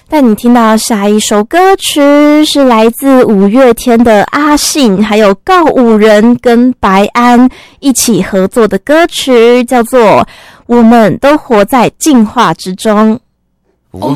带你听到下一首歌曲是来自五月天的阿信还有告五人跟白安一起合作的歌曲，叫做《我们都活在进化之中》。